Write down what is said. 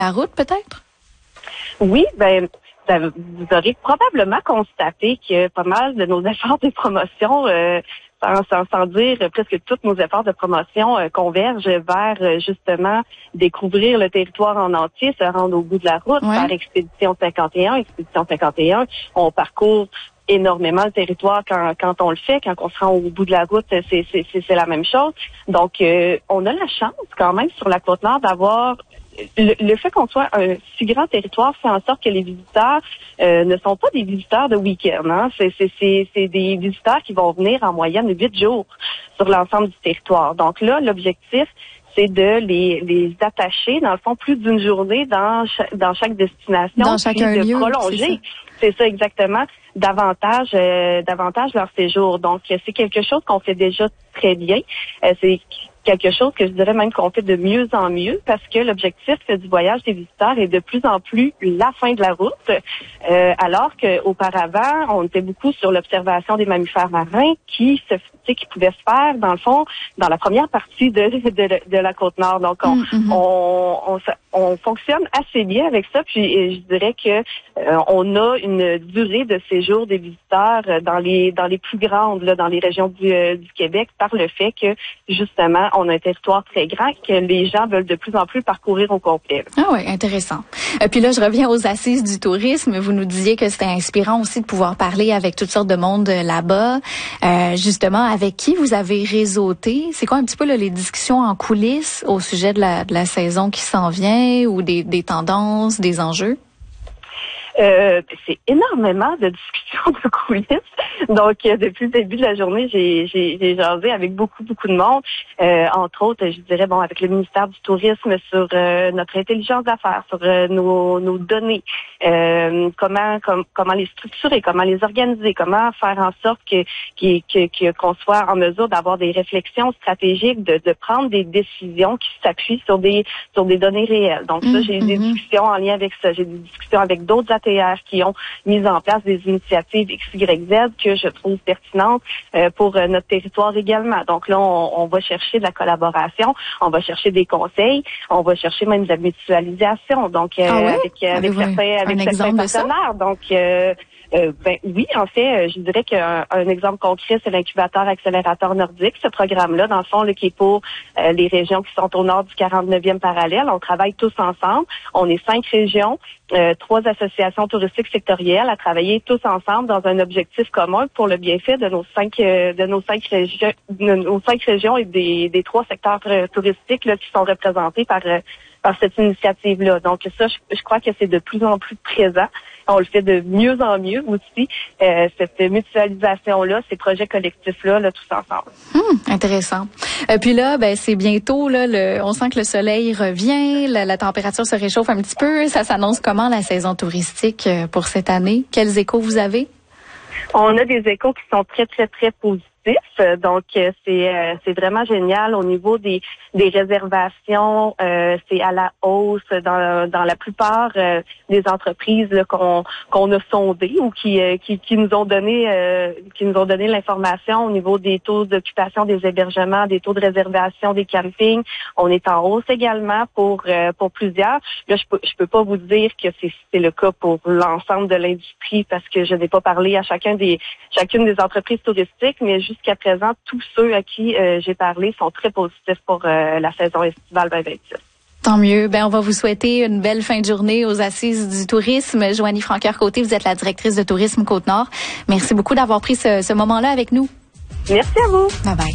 la route, peut-être? Oui, vous aurez probablement constaté que pas mal de nos efforts de promotion, sans dire presque tous nos efforts de promotion convergent vers justement découvrir le territoire en entier, se rendre au bout de la route, Ouais. faire Expédition 51. Expédition 51, on parcourt énormément le territoire quand on le fait, quand on se rend au bout de la route, c'est la même chose. Donc, on a la chance quand même sur la Côte-Nord d'avoir le fait qu'on soit un si grand territoire fait en sorte que les visiteurs ne sont pas des visiteurs de week-end. Hein? C'est des visiteurs qui vont venir en moyenne 8 jours sur l'ensemble du territoire. Donc là, l'objectif, c'est de les attacher, dans le fond, plus d'une journée dans chaque destination. Dans chacun lieu, prolonger. C'est ça exactement, davantage leur séjour. Donc, c'est quelque chose qu'on fait déjà très bien. C'est quelque chose que je dirais même qu'on fait de mieux en mieux parce que l'objectif du voyage des visiteurs est de plus en plus la fin de la route, alors qu'auparavant, on était beaucoup sur l'observation des mammifères marins qui pouvaient se faire, dans le fond, dans la première partie de la Côte-Nord. Donc, on fonctionne assez bien avec ça. Puis, je dirais que on a une durée de séjour des visiteurs dans les plus grandes, là, dans les régions du Québec, par le fait que, justement, on a un territoire très grand que les gens veulent de plus en plus parcourir au complet. Ah oui, intéressant. Puis là, je reviens aux assises du tourisme. Vous nous disiez que c'était inspirant aussi de pouvoir parler avec toutes sortes de monde là-bas. Justement, avec qui vous avez réseauté? C'est quoi un petit peu là, les discussions en coulisses au sujet de la saison qui s'en vient ou des tendances, des enjeux? C'est énormément de discussions de coulisses. Donc, depuis le début de la journée, j'ai jasé avec beaucoup de monde. Entre autres, je dirais, avec le ministère du Tourisme sur notre intelligence d'affaires, sur nos données, comment les structurer, comment les organiser, comment faire en sorte qu'on soit en mesure d'avoir des réflexions stratégiques, de prendre des décisions qui s'appuient sur des données réelles. Donc, ça, j'ai eu des discussions en lien avec ça. J'ai des discussions avec d'autres ATR qui ont mis en place des initiatives XYZ que je trouve pertinentes pour notre territoire également. Donc là, on va chercher de la collaboration, on va chercher des conseils, on va chercher même de la mutualisation. Donc avec certains partenaires. Donc oui, en fait, je dirais qu'un exemple concret, c'est l'incubateur accélérateur nordique, ce programme-là, dans le fond, là, qui est pour les régions qui sont au nord du 49e parallèle. On travaille tous ensemble. On est 5 régions, 3 associations touristiques sectorielles à travailler tous ensemble dans un objectif commun pour le bienfait de nos 5 régions et des 3 secteurs touristiques là, qui sont représentés par cette initiative-là. Donc ça, je crois que c'est de plus en plus présent. On le fait de mieux en mieux aussi, cette mutualisation-là, ces projets collectifs-là, là, tous ensemble. Intéressant. Puis là, c'est bientôt, là, on sent que le soleil revient, la température se réchauffe un petit peu. Ça s'annonce comment la saison touristique pour cette année? Quels échos vous avez? On a des échos qui sont très, très, très positifs. Donc, c'est vraiment génial au niveau des réservations. C'est à la hausse dans la plupart des entreprises là, qu'on a sondées ou qui nous ont donné l'information au niveau des taux d'occupation des hébergements, des taux de réservation des campings. On est en hausse également pour plusieurs. Là, je peux pas vous dire que c'est le cas pour l'ensemble de l'industrie parce que je n'ai pas parlé à chacune des entreprises touristiques, mais jusqu'à présent, tous ceux à qui j'ai parlé sont très positifs pour la saison estivale 2026. Tant mieux. On va vous souhaiter une belle fin de journée aux Assises du tourisme. Joanie Francoeur-Côté, vous êtes la directrice de Tourisme Côte-Nord. Merci beaucoup d'avoir pris ce moment-là avec nous. Merci à vous. Bye bye.